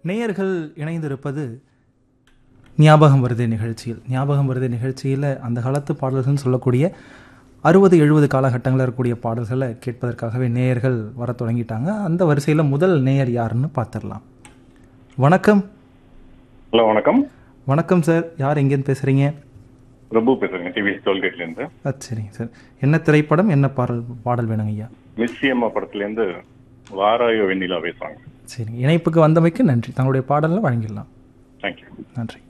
நேயர்கள் இணைந்திருப்பது ஞாபகம் வருதே நிகழ்ச்சியில். ஞாபகம் வருதே நிகழ்ச்சியில் அந்த காலத்து பாடல்கள்னு சொல்லக்கூடிய 60-70 காலகட்டங்களில் இருக்கக்கூடிய பாடல்களை கேட்பதற்காகவே நேயர்கள் வர தொடங்கிட்டாங்க. அந்த வரிசையில் முதல் நேயர் யாருன்னு பார்த்துடலாம். வணக்கம். ஹலோ, வணக்கம். வணக்கம் சார், யார் எங்கேருந்து பேசுகிறீங்க? பிரபு பேசுறேங்க, டிவிஎஸ் டோல்கேட்லேருந்து. சரிங்க சார், என்ன திரைப்படம், என்ன பாடல் வேணுங்க ஐயா? மிஸ்ஸியம்மா படத்துலேருந்து வாராயோ வெண்ணிலா பேசுவாங்க. சரிங்க, இணைப்புக்கு வந்தமைக்கு நன்றி. தங்களுடைய பாடலில் வழங்கிடலாம். தேங்க்யூ. நன்றி.